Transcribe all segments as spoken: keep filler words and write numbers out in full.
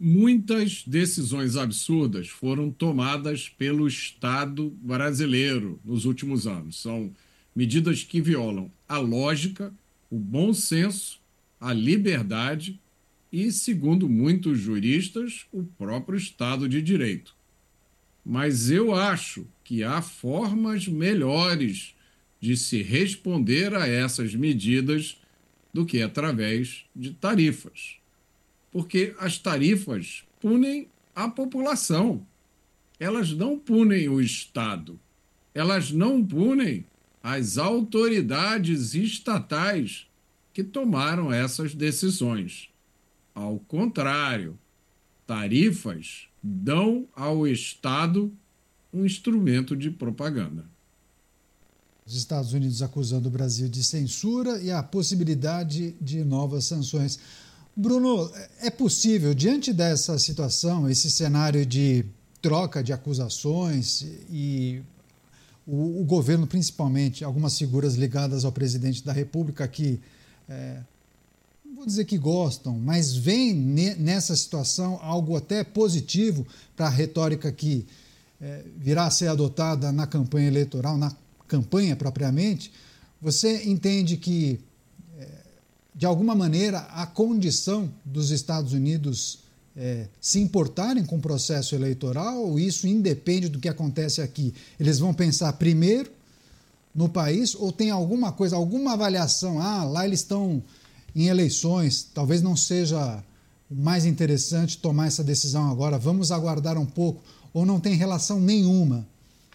Muitas decisões absurdas foram tomadas pelo Estado brasileiro nos últimos anos. São medidas que violam a lógica, o bom senso, a liberdade e, segundo muitos juristas, o próprio Estado de Direito. Mas eu acho que há formas melhores de se responder a essas medidas do que através de tarifas. Porque as tarifas punem a população, elas não punem o Estado, elas não punem as autoridades estatais que tomaram essas decisões. Ao contrário, tarifas dão ao Estado um instrumento de propaganda. Os Estados Unidos acusando o Brasil de censura e a possibilidade de novas sanções. Bruno, é possível, diante dessa situação, esse cenário de troca de acusações e o, o governo, principalmente, algumas figuras ligadas ao presidente da República que, é, não vou dizer que gostam, mas veem nessa situação algo até positivo para a retórica que é, virá a ser adotada na campanha eleitoral, na campanha propriamente. Você entende que de alguma maneira, a condição dos Estados Unidos é, se importarem com o processo eleitoral, ou isso independe do que acontece aqui? Eles vão pensar primeiro no país ou tem alguma coisa, alguma avaliação? Ah, lá eles estão em eleições, talvez não seja o mais interessante tomar essa decisão agora, vamos aguardar um pouco, ou não tem relação nenhuma?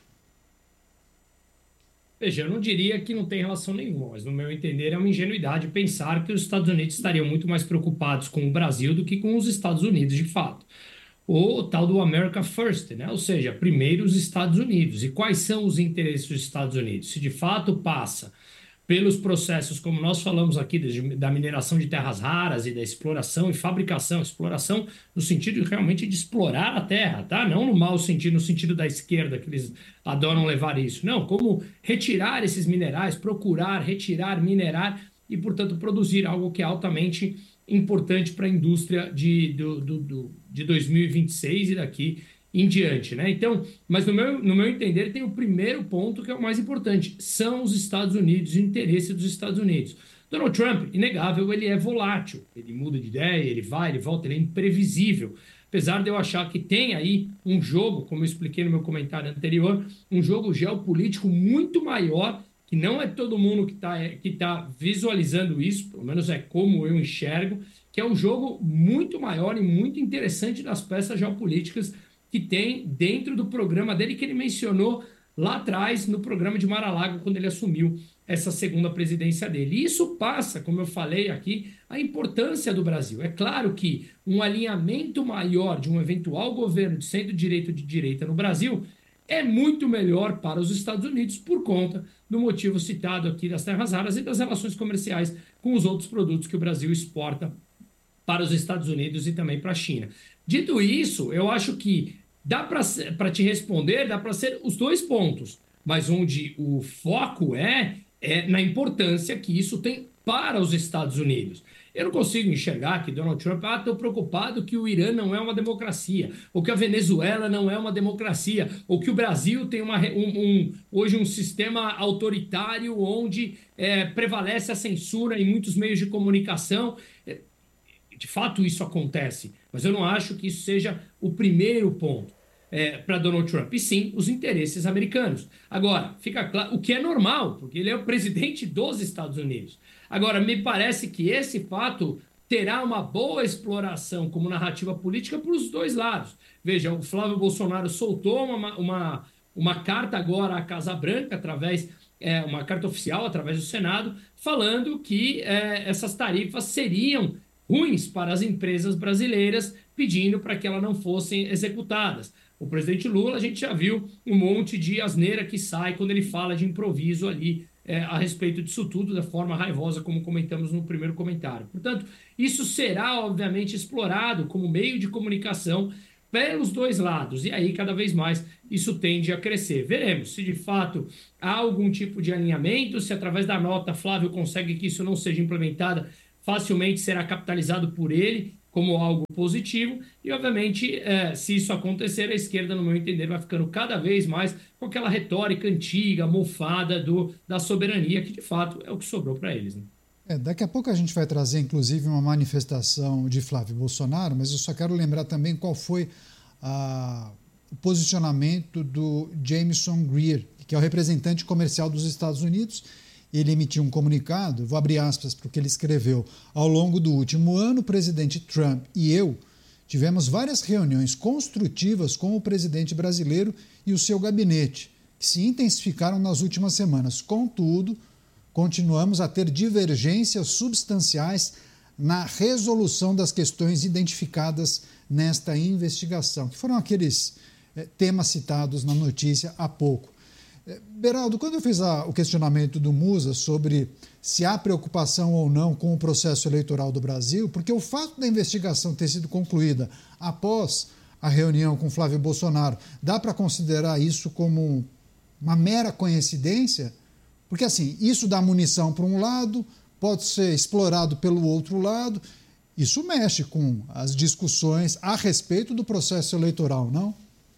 Veja, eu não diria que não tem relação nenhuma, mas no meu entender é uma ingenuidade pensar que os Estados Unidos estariam muito mais preocupados com o Brasil do que com os Estados Unidos, de fato. O tal do America First, né? Ou seja, primeiro os Estados Unidos. E quais são os interesses dos Estados Unidos? Se de fato passa pelos processos, como nós falamos aqui, da mineração de terras raras e da exploração e fabricação, exploração no sentido realmente de explorar a terra, tá? Não no mau sentido, no sentido da esquerda, que eles adoram levar isso. Não, como retirar esses minerais, procurar, retirar, minerar e, portanto, produzir algo que é altamente importante para a indústria de, do, do, do, de dois mil e vinte e seis e daqui em diante, né? Então, mas no meu, no meu entender tem o primeiro ponto que é o mais importante, são os Estados Unidos, o interesse dos Estados Unidos. Donald Trump, inegável, ele é volátil, ele muda de ideia, ele vai, ele volta, ele é imprevisível. Apesar de eu achar que tem aí um jogo, como eu expliquei no meu comentário anterior, um jogo geopolítico muito maior, que não é todo mundo que está que tá visualizando isso, pelo menos é como eu enxergo, que é um jogo muito maior e muito interessante das peças geopolíticas que tem dentro do programa dele, que ele mencionou lá atrás no programa de Mar-a-Lago, quando ele assumiu essa segunda presidência dele. E isso passa, como eu falei aqui, a importância do Brasil. É claro que um alinhamento maior de um eventual governo de centro-direita ou de direita no Brasil é muito melhor para os Estados Unidos por conta do motivo citado aqui das terras raras e das relações comerciais com os outros produtos que o Brasil exporta para os Estados Unidos e também para a China. Dito isso, eu acho que dá para te responder, dá para ser os dois pontos, mas onde o foco é, é na importância que isso tem para os Estados Unidos. Eu não consigo enxergar que Donald Trump, ah, estou preocupado que o Irã não é uma democracia, ou que a Venezuela não é uma democracia, ou que o Brasil tem uma, um, um, hoje um sistema autoritário onde é, prevalece a censura em muitos meios de comunicação. De fato, isso acontece, mas eu não acho que isso seja o primeiro ponto é, para Donald Trump, e sim os interesses americanos. Agora, fica claro, o que é normal, porque ele é o presidente dos Estados Unidos. Agora, me parece que esse fato terá uma boa exploração como narrativa política para os dois lados. Veja, o Flávio Bolsonaro soltou uma, uma, uma carta agora à Casa Branca, através, é, uma carta oficial através do Senado, falando que é, essas tarifas seriam ruins para as empresas brasileiras, pedindo para que elas não fossem executadas. O presidente Lula, a gente já viu um monte de asneira que sai quando ele fala de improviso ali é, a respeito disso tudo, da forma raivosa, como comentamos no primeiro comentário. Portanto, isso será, obviamente, explorado como meio de comunicação pelos dois lados, e aí, cada vez mais, isso tende a crescer. Veremos se, de fato, há algum tipo de alinhamento, se, através da nota, Flávio consegue que isso não seja implementado, facilmente será capitalizado por ele, como algo positivo. E, obviamente, é, se isso acontecer, a esquerda, no meu entender, vai ficando cada vez mais com aquela retórica antiga, mofada do, da soberania, que, de fato, é o que sobrou para eles, né? É, daqui a pouco a gente vai trazer, inclusive, uma manifestação de Flávio Bolsonaro, mas eu só quero lembrar também qual foi a, o posicionamento do Jameson Greer, que é o representante comercial dos Estados Unidos. Ele emitiu um comunicado, vou abrir aspas para o que ele escreveu. Ao longo do último ano, o presidente Trump e eu tivemos várias reuniões construtivas com o presidente brasileiro e o seu gabinete, que se intensificaram nas últimas semanas. Contudo, continuamos a ter divergências substanciais na resolução das questões identificadas nesta investigação, que foram aqueles eh, temas citados na notícia há pouco. Eh, Beraldo, quando eu fiz a, o questionamento do Musa sobre se há preocupação ou não com o processo eleitoral do Brasil, porque o fato da investigação ter sido concluída após a reunião com Flávio Bolsonaro, dá para considerar isso como uma mera coincidência? Porque, assim, isso dá munição para um lado, pode ser explorado pelo outro lado. Isso mexe com as discussões a respeito do processo eleitoral, não?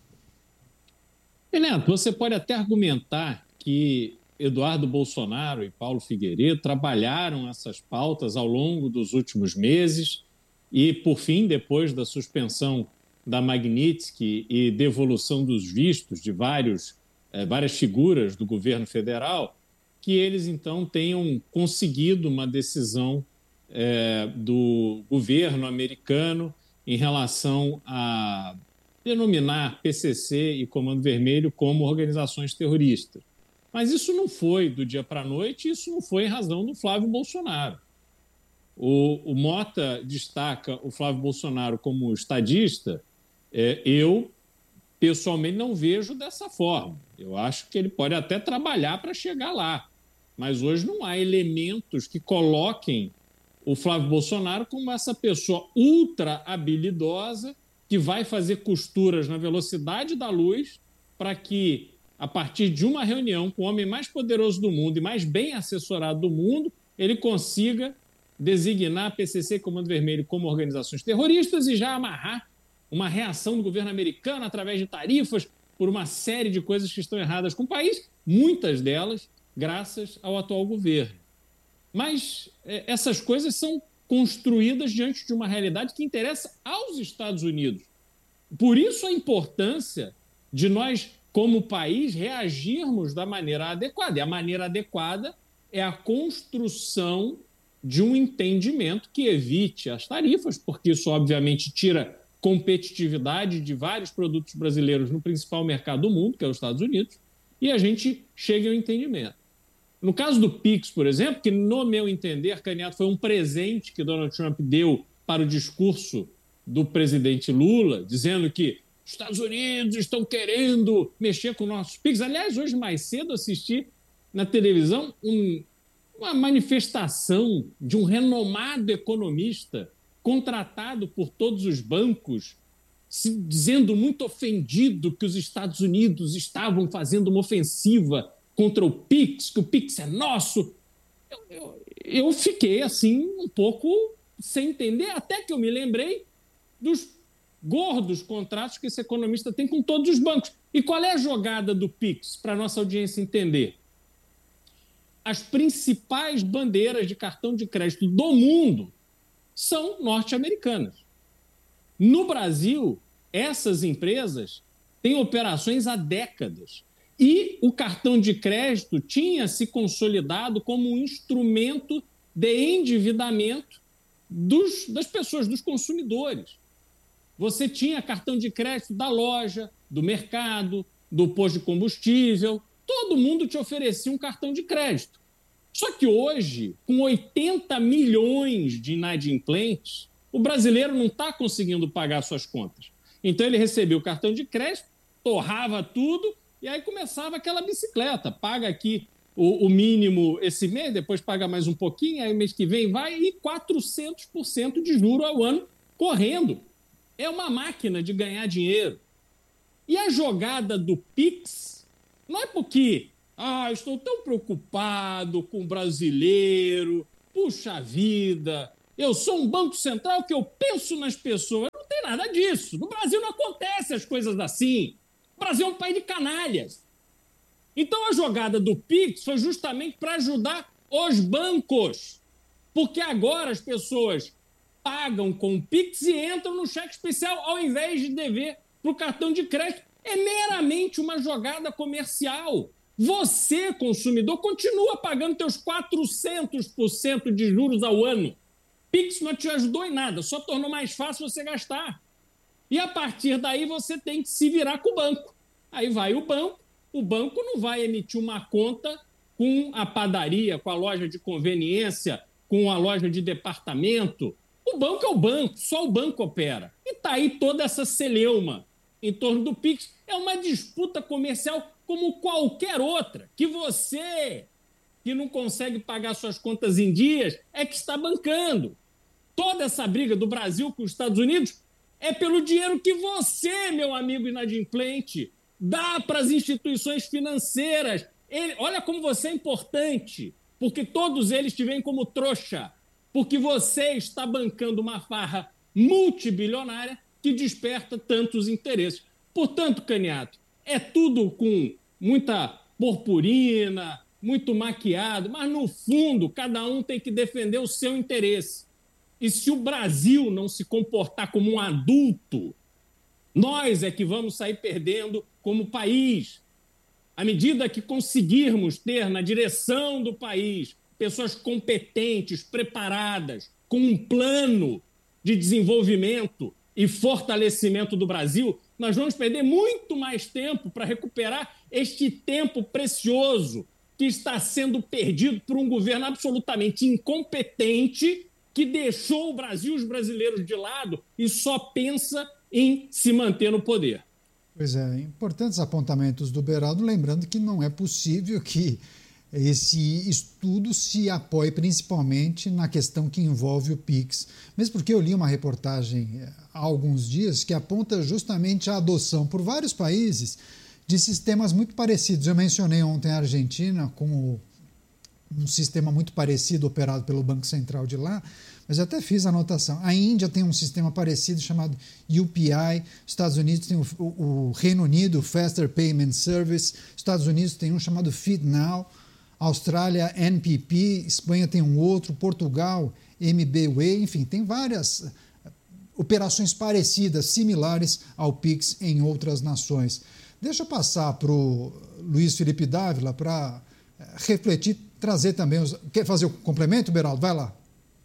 Renato, você pode até argumentar que Eduardo Bolsonaro e Paulo Figueiredo trabalharam essas pautas ao longo dos últimos meses e, por fim, depois da suspensão da Magnitsky e devolução dos vistos de vários, eh, várias figuras do governo federal, que eles, então, tenham conseguido uma decisão é, do governo americano em relação a denominar P C C e Comando Vermelho como organizações terroristas. Mas isso não foi do dia para a noite, isso não foi em razão do Flávio Bolsonaro. O, o Mota destaca o Flávio Bolsonaro como estadista. É, eu, pessoalmente, não vejo dessa forma. Eu acho que ele pode até trabalhar para chegar lá. Mas hoje não há elementos que coloquem o Flávio Bolsonaro como essa pessoa ultra habilidosa que vai fazer costuras na velocidade da luz para que, a partir de uma reunião com o homem mais poderoso do mundo e mais bem assessorado do mundo, ele consiga designar a P C C e Comando Vermelho como organizações terroristas e já amarrar uma reação do governo americano através de tarifas por uma série de coisas que estão erradas com o país, muitas delas graças ao atual governo. Mas é, essas coisas são construídas diante de uma realidade que interessa aos Estados Unidos. Por isso a importância de nós, como país, reagirmos da maneira adequada. E a maneira adequada é a construção de um entendimento que evite as tarifas, porque isso, obviamente, tira competitividade de vários produtos brasileiros no principal mercado do mundo, que é os Estados Unidos, e a gente chega ao entendimento. No caso do Pix, por exemplo, que, no meu entender, Candidato, foi um presente que Donald Trump deu para o discurso do presidente Lula, dizendo que os Estados Unidos estão querendo mexer com nossos Pix. Aliás, hoje mais cedo assisti na televisão um, uma manifestação de um renomado economista contratado por todos os bancos, se, dizendo muito ofendido que os Estados Unidos estavam fazendo uma ofensiva contra o Pix, que o Pix é nosso. Eu, eu, eu fiquei, assim, um pouco sem entender, até que eu me lembrei dos gordos contratos que esse economista tem com todos os bancos. E qual é a jogada do Pix, para a nossa audiência entender? As principais bandeiras de cartão de crédito do mundo são norte-americanas. No Brasil, essas empresas têm operações há décadas. E o cartão de crédito tinha se consolidado como um instrumento de endividamento dos, das pessoas, dos consumidores. Você tinha cartão de crédito da loja, do mercado, do posto de combustível, todo mundo te oferecia um cartão de crédito. Só que hoje, com oitenta milhões de inadimplentes, o brasileiro não está conseguindo pagar suas contas. Então ele recebia o cartão de crédito, torrava tudo, e aí começava aquela bicicleta, paga aqui o, o mínimo esse mês, depois paga mais um pouquinho, aí mês que vem vai, e quatrocentos por cento de juro ao ano correndo. É uma máquina de ganhar dinheiro. E a jogada do Pix não é porque ah, estou tão preocupado com o brasileiro, puxa vida, Eu sou um banco central que eu penso nas pessoas. Não tem nada disso. No Brasil não acontece as coisas assim. O Brasil é um país de canalhas. Então a jogada do Pix foi justamente para ajudar os bancos. Porque agora as pessoas pagam com o Pix e entram no cheque especial ao invés de dever para o cartão de crédito. É meramente uma jogada comercial. Você, consumidor, continua pagando seus quatrocentos por cento de juros ao ano. Pix não te ajudou em nada, só tornou mais fácil você gastar. E a partir daí você tem que se virar com o banco. Aí vai o banco, o banco não vai emitir uma conta com a padaria, com a loja de conveniência, com a loja de departamento. O banco é o banco, só o banco opera. E está aí toda essa celeuma em torno do Pix. É uma disputa comercial como qualquer outra, que você, que não consegue pagar suas contas em dias, é que está bancando. Toda essa briga do Brasil com os Estados Unidos é pelo dinheiro que você, meu amigo inadimplente, dá para as instituições financeiras. Ele, olha como você é importante, porque todos eles te veem como trouxa, porque você está bancando uma farra multibilionária que desperta tantos interesses. Portanto, Caniato, é tudo com muita purpurina, muito maquiado, mas, no fundo, cada um tem que defender o seu interesse. E se o Brasil não se comportar como um adulto, nós é que vamos sair perdendo como país. À medida que conseguirmos ter na direção do país pessoas competentes, preparadas, com um plano de desenvolvimento e fortalecimento do Brasil, nós vamos perder muito mais tempo para recuperar este tempo precioso que está sendo perdido por um governo absolutamente incompetente que deixou o Brasil e os brasileiros de lado e só pensa em se manter no poder. Pois é, importantes apontamentos do Beraldo, lembrando que não é possível que esse estudo se apoie principalmente na questão que envolve o Pix. Mesmo porque eu li uma reportagem há alguns dias que aponta justamente a adoção por vários países de sistemas muito parecidos. Eu mencionei ontem a Argentina como um sistema muito parecido operado pelo Banco Central de lá, mas eu até fiz a anotação. A Índia tem um sistema parecido chamado U P I, Estados Unidos tem o, o, o Reino Unido, o Faster Payment Service, Estados Unidos tem um chamado FeedNow, Austrália, N P P, Espanha tem um outro, Portugal, M B W A, enfim, tem várias operações parecidas, similares ao Pix em outras nações. Deixa eu passar para o Luiz Felipe Dávila para refletir, trazer também os... Quer fazer o complemento, Beraldo? Vai lá.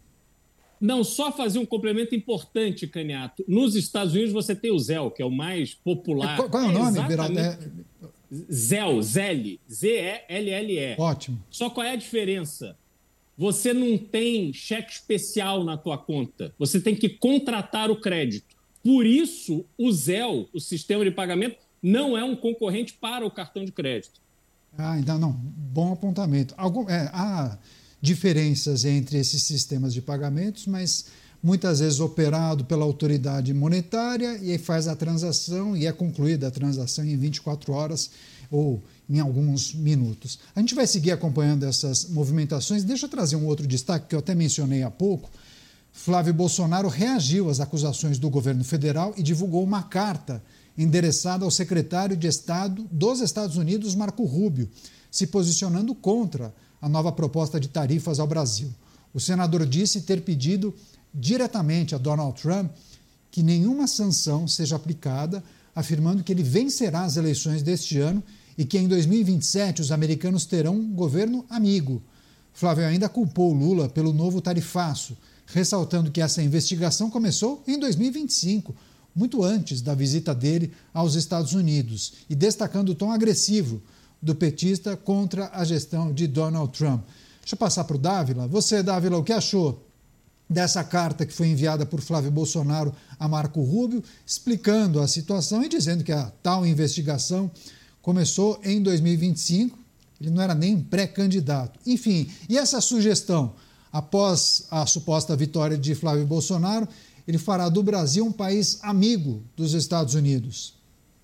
Não, só fazer um complemento importante, Caniato. Nos Estados Unidos você tem o Zelle, que é o mais popular. Qual, qual é o nome, é Beraldo? É... Zelle, Zelle, Z E L L E. Ótimo. Só qual é a diferença? Você não tem cheque especial na tua conta. Você tem que contratar o crédito. Por isso, o Zelle, o sistema de pagamento, não é um concorrente para o cartão de crédito. Ah, ainda não. Bom apontamento. Algum, é, há diferenças entre esses sistemas de pagamentos, mas muitas vezes operado pela autoridade monetária e aí faz a transação e é concluída a transação em vinte e quatro horas ou em alguns minutos. A gente vai seguir acompanhando essas movimentações. Deixa eu trazer um outro destaque que eu até mencionei há pouco. Flávio Bolsonaro reagiu às acusações do governo federal e divulgou uma carta endereçada ao secretário de Estado dos Estados Unidos, Marco Rubio, se posicionando contra a nova proposta de tarifas ao Brasil. O senador disse ter pedido diretamente a Donald Trump que nenhuma sanção seja aplicada, afirmando que ele vencerá as eleições deste ano e que em dois mil e vinte e sete os americanos terão um governo amigo. Flávio ainda culpou Lula pelo novo tarifaço, ressaltando que essa investigação começou em dois mil e vinte e cinco, muito antes da visita dele aos Estados Unidos, e destacando o tom agressivo do petista contra a gestão de Donald Trump. Deixa eu passar para o Dávila. Você, Dávila, o que achou dessa carta que foi enviada por Flávio Bolsonaro a Marco Rubio, explicando a situação e dizendo que a tal investigação começou em dois mil e vinte e cinco, ele não era nem pré-candidato. Enfim, e essa sugestão, após a suposta vitória de Flávio Bolsonaro, ele fará do Brasil um país amigo dos Estados Unidos.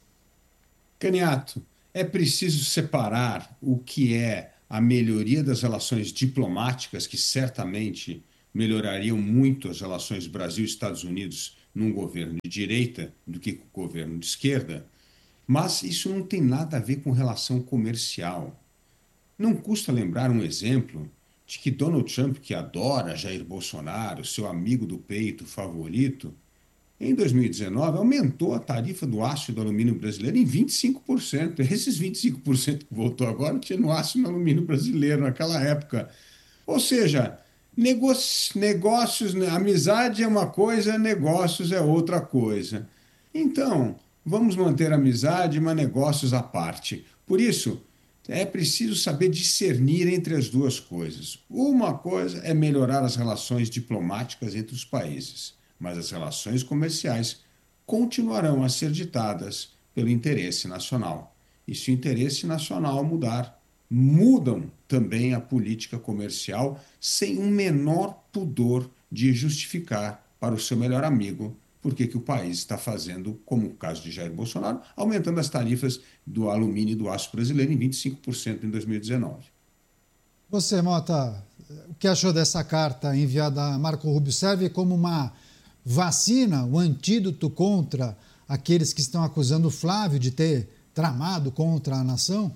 Caniato, é preciso separar o que é a melhoria das relações diplomáticas, que certamente melhorariam muito as relações Brasil e Estados Unidos num governo de direita do que com o governo de esquerda, mas isso não tem nada a ver com relação comercial. Não custa lembrar um exemplo de que Donald Trump, que adora Jair Bolsonaro, seu amigo do peito favorito, em dois mil e dezenove aumentou a tarifa do aço e do alumínio brasileiro em vinte e cinco por cento. Esses vinte e cinco por cento que voltou agora tinha no aço e no alumínio brasileiro naquela época. Ou seja, negócios, negócios, amizade é uma coisa, negócios é outra coisa. Então, vamos manter a amizade, mas negócios à parte. Por isso, é preciso saber discernir entre as duas coisas. Uma coisa é melhorar as relações diplomáticas entre os países, mas as relações comerciais continuarão a ser ditadas pelo interesse nacional. E se o interesse nacional mudar, mudam também a política comercial sem um menor pudor de justificar para o seu melhor amigo por que o país está fazendo, como o caso de Jair Bolsonaro, aumentando as tarifas do alumínio e do aço brasileiro em vinte e cinco por cento em dois mil e dezenove. Você, Mota, o que achou dessa carta enviada a Marco Rubio? Serve como uma vacina, um antídoto contra aqueles que estão acusando o Flávio de ter tramado contra a nação?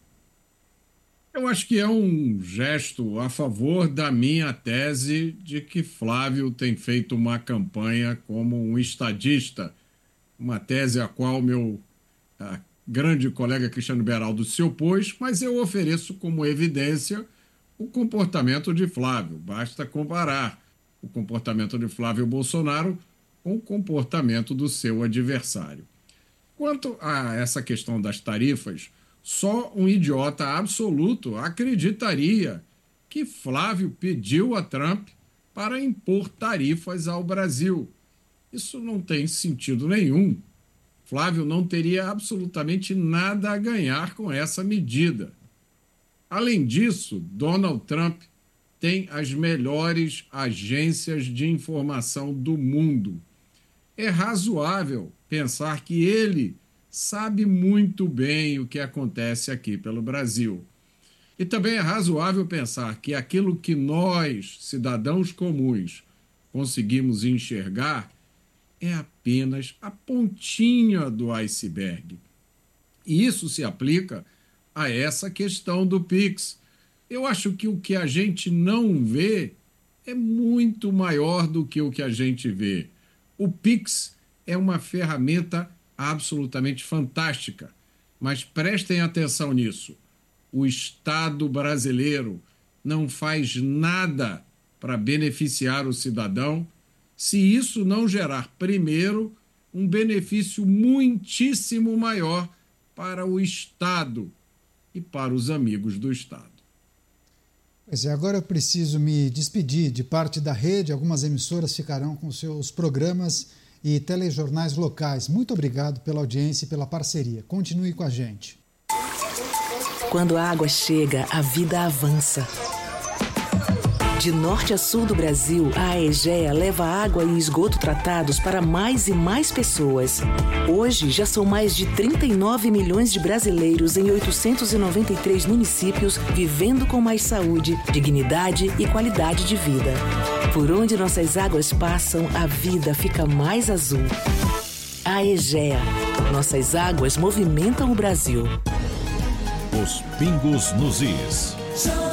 Eu acho que é um gesto a favor da minha tese de que Flávio tem feito uma campanha como um estadista, uma tese a qual meu a, grande colega Cristiano Beraldo se opôs, mas eu ofereço como evidência o comportamento de Flávio. Basta comparar o comportamento de Flávio Bolsonaro com o comportamento do seu adversário. Quanto a essa questão das tarifas, só um idiota absoluto acreditaria que Flávio pediu a Trump para impor tarifas ao Brasil. Isso não tem sentido nenhum. Flávio não teria absolutamente nada a ganhar com essa medida. Além disso, Donald Trump tem as melhores agências de informação do mundo. É razoável pensar que ele sabe muito bem o que acontece aqui pelo Brasil. E também é razoável pensar que aquilo que nós, cidadãos comuns, conseguimos enxergar é apenas a pontinha do iceberg. E isso se aplica a essa questão do Pix. Eu acho que o que a gente não vê é muito maior do que o que a gente vê. O Pix é uma ferramenta absolutamente fantástica, mas prestem atenção nisso. O Estado brasileiro não faz nada para beneficiar o cidadão se isso não gerar, primeiro, um benefício muitíssimo maior para o Estado e para os amigos do Estado. Pois é, agora eu preciso me despedir de parte da rede. Algumas emissoras ficarão com seus programas e telejornais locais. Muito obrigado pela audiência e pela parceria. Continue com a gente. Quando a água chega, a vida avança. De norte a sul do Brasil, a Aegea leva água e esgoto tratados para mais e mais pessoas. Hoje, já são mais de trinta e nove milhões de brasileiros em oitocentos e noventa e três municípios vivendo com mais saúde, dignidade e qualidade de vida. Por onde nossas águas passam, a vida fica mais azul. Aegea. Nossas águas movimentam o Brasil. Os pingos nos is.